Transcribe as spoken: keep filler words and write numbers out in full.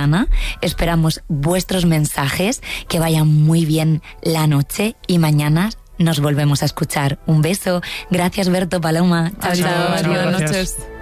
mañana. Esperamos vuestros mensajes, que vaya muy bien la noche y mañana nos volvemos a escuchar. Un beso. Gracias, Berto, Paloma. Chao, Adiós, chao. adiós, gracias. noches.